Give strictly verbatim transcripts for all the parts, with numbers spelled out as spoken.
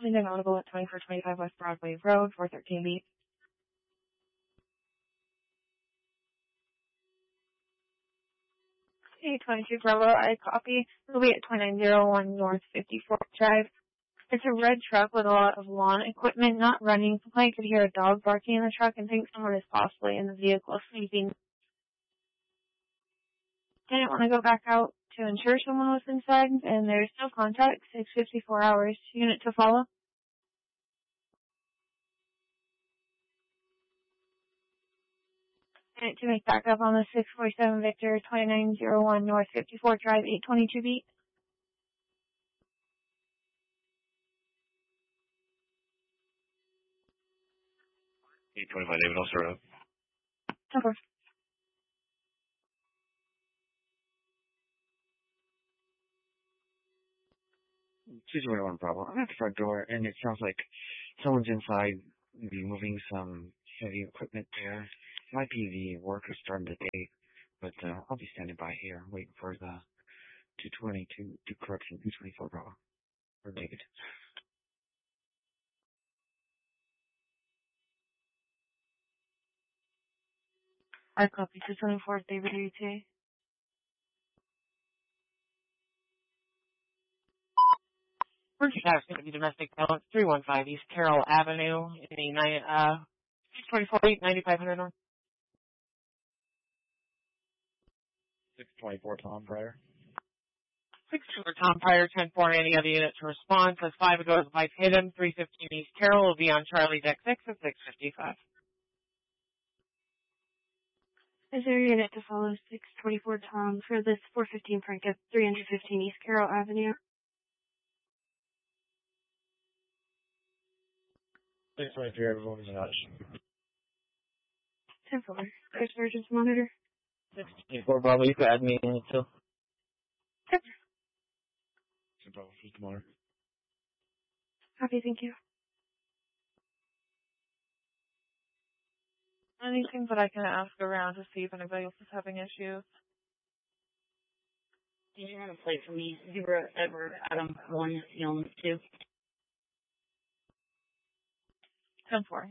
Wind inaudible at twenty-four twenty-five West Broadway Road, four thirteen beat. eight twenty-two Bravo, I copy. It'll be at twenty-nine oh one North fifty-fourth Drive. It's a red truck with a lot of lawn equipment not running. I could hear a dog barking in the truck and think someone is possibly in the vehicle sleeping. Didn't want to go back out to ensure someone was inside, and there's no contact. six fifty-four hours. Unit to follow. Unit to make back up on the six forty-seven Victor, twenty-nine oh one North fifty-fourth Drive, eight twenty-two beat. eight twenty-five David, I'll start up. Over. two two one Bravo. I'm at the front door, and it sounds like someone's inside, maybe moving some heavy equipment there. It might be the workers starting the day, but uh, I'll be standing by here, waiting for the two twenty-two, to correction, two twenty-four Bravo. Or David. I copy. two twenty-four David, are you too? First attack is going to be domestic violence, three one five East Carroll Avenue, in the nine, uh, six twenty-four ninety-five hundred North. six twenty-four Tom Pryor. six two for Tom Pryor, ten four, any other unit to respond. Says five goes by Tatum, three fifteen East Carroll will be on Charlie Deck six at six fifty-five. Is there a unit to follow six twenty-four Tom for this four fifteen Frank at three fifteen East Carroll Avenue? six twenty-three, everyone is not. ten four. There's emergency monitor. six twenty-four Bravo, you can add me in too. Yep. six Bravo, tomorrow. Copy, thank you. Anything that I can ask around to see if anybody else is having issues? Did you have a plate for me? Zero Edward Adam one Young two. ten four.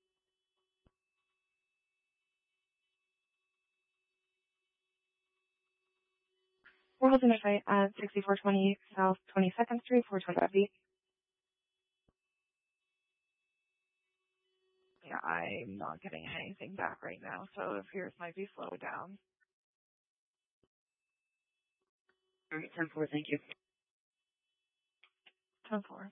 We're holding a fight at sixty-four twenty South twenty-second Street, four twenty-five B. Yeah, I'm not getting anything back right now, so it appears might be slowed down. All right, ten four, thank you. ten four.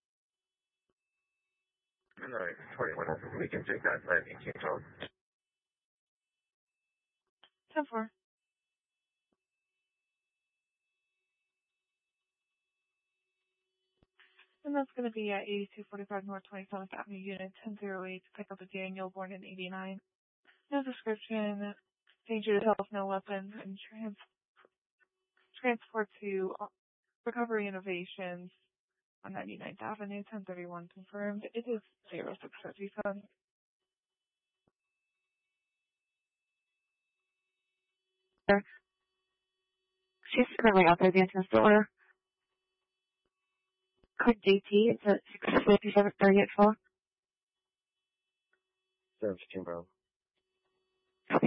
All right, twenty-one, we can take that by eighteen Tom. ten four. And that's going to be at eighty-two forty-five North twenty-seventh Avenue, Unit ten oh eight, to pick up a Daniel born in eighty-nine. No description, danger to health, no weapons, and trans transport to Recovery Innovations on ninety-ninth Avenue, ten thirty-one confirmed. It is zero six fifty-seven. She's currently out there, the entrance door. Code J T, it's at six fifty-seven thirty at four. seven fifteen Bravo. Okay.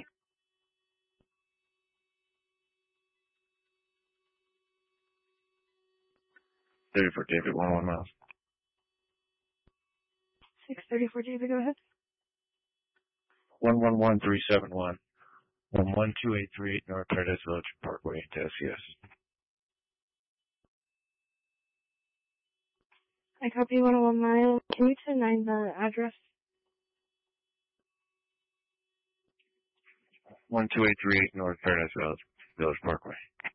thirty-four David, one one miles. six thirty-four David, go ahead. one one one three seven one. one one two eight three eight North Paradise Village Parkway to S C S. I copy one oh one mile. Can you ten nine the address? one two eight three eight North Paradise Village, Village Parkway.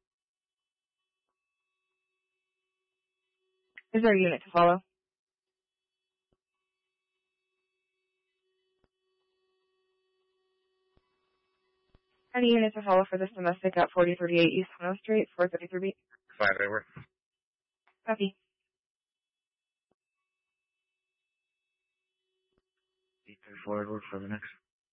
Is there a unit to follow? Any units to follow for this domestic at forty thirty-eight East Hunter Street, four thirty-three B? Five, they were. Copy. eight thirty-four Edward for the next.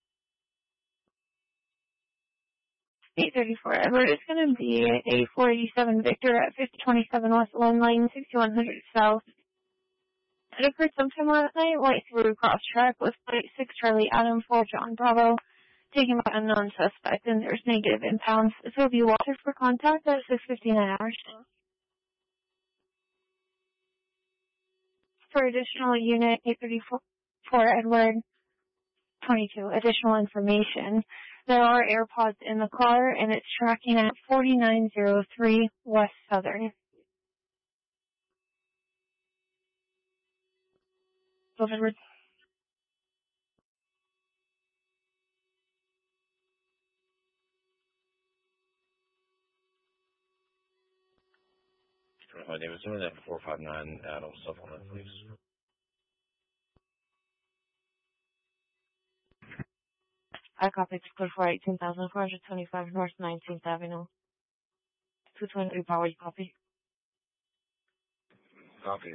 eight thirty-four Edward. It's going to be a four eighty-seven Victor at fifty twenty-seven West Lone Lane, sixty-one hundred South, It occurred sometime last night, light through cross track with flight six Charlie Adam four John Bravo, taken by unknown suspect, and there's negative impounds. This will be water for contact at six fifty-nine hours. For additional unit eight thirty-four Edward twenty-two, additional information. There are AirPods in the car, and it's tracking at forty-nine oh three West Southern. Both Edwards. My name is doing that four five nine Adam supplement, please. I copied code for eighteen thousand four hundred twenty-five North nineteenth Avenue. two twenty-three power, you copy? Copy.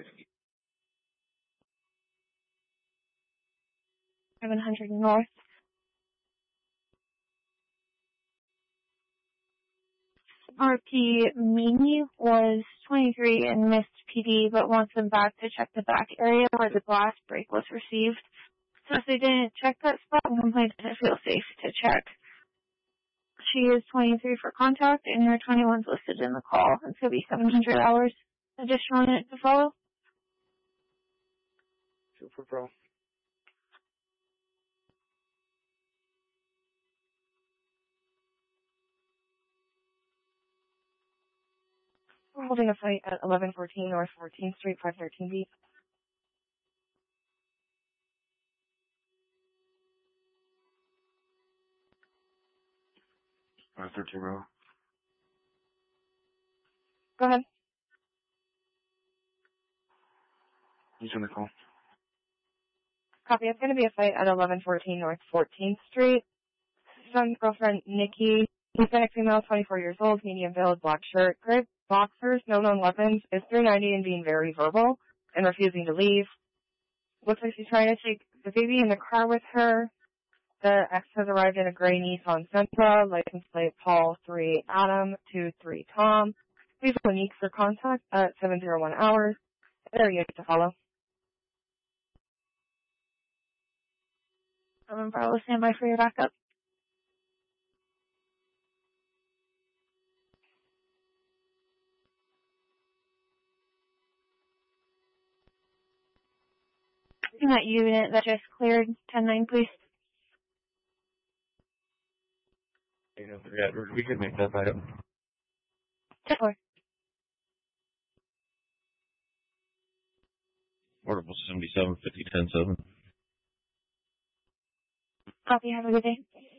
seven hundred North. R P Mini was twenty-three and missed P D, but wants them back to check the back area where the glass break was received. So if they didn't check that spot, the complaint didn't feel safe to check. She is twenty-three for contact, and her twenty-one's listed in the call. It's going to be seven hundred hours. Additional unit to follow. Super Pro. We're holding a fight at eleven fourteen North fourteenth Street, five thirteen B. five thirteen row. Go ahead. He's on the call. Copy. It's going to be a fight at eleven fourteen North fourteenth Street. Son's girlfriend, Nikki, Hispanic female, twenty-four years old, medium build, black shirt, gray boxers, no known weapons, is three ninety and being very verbal and refusing to leave. Looks like she's trying to take the baby in the car with her. The ex has arrived in a gray Nissan Sentra, license plate Paul three Adam two three Tom. Please unique for contact at seven oh one hours. There you to follow. I'm Bravo, stand by for your backup. In that unit that just cleared, ten nine, please. eight oh three Edward, we could make that fight up. ten four. Portable seventy-seven fifty ten seven. Copy, have a good day.